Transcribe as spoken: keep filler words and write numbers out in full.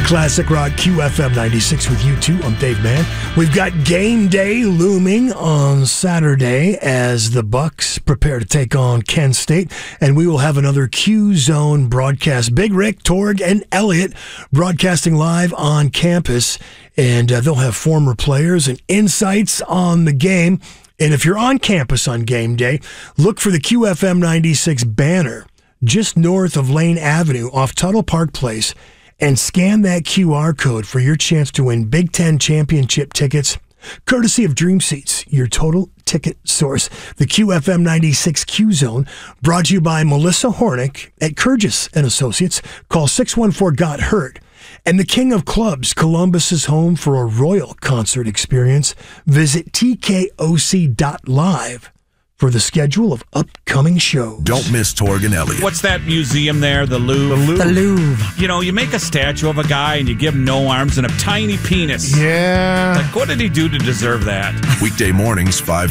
Classic Rock Q F M ninety-six with you too. I'm Dave Mann. We've got game day looming on Saturday as the Bucks prepare to take on Kent State, and we will have another Q Zone broadcast. Big Rick, Torg, and Elliot broadcasting live on campus, and uh, they'll have former players and insights on the game. And if you're on campus on game day, look for the Q F M ninety-six banner just north of Lane Avenue off Tuttle Park Place, and scan that Q R code for your chance to win Big Ten championship tickets, courtesy of Dream Seats, your total ticket source. The Q F M ninety-six Q Zone, brought to you by Melissa Hornick at Kurgis and Associates. Call six one four, G O T hurt. And the King of Clubs, Columbus is home for a royal concert experience. Visit T K O C dot live for the schedule of upcoming shows. Don't miss Torg and Elliot. What's that museum there? The Louvre? The Louvre. The Louvre. You know, you make a statue of a guy and you give him no arms and a tiny penis. Yeah. Like, what did he do to deserve that? Weekday mornings, five